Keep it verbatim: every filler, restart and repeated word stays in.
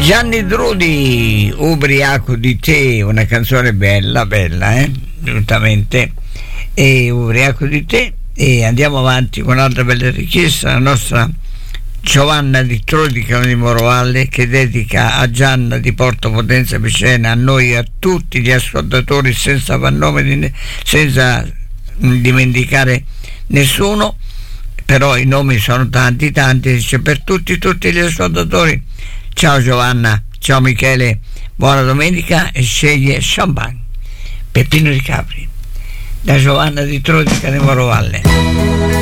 Gianni Drudi, Ubriaco di te, una canzone bella, bella, eh? Giustamente. E Ubriaco di te. E andiamo avanti con un'altra bella richiesta, la nostra Giovanna di Trodica di Morovalle, che dedica a Gianna di Porto Potenza Picena, a noi e a tutti gli ascoltatori, senza far nome di ne- senza dimenticare nessuno, però i nomi sono tanti tanti, dice per tutti tutti gli ascoltatori. Ciao Giovanna, ciao Michele, buona domenica, e sceglie Champagne, Peppino di Capri, da Giovanna di Trodica di Morovalle.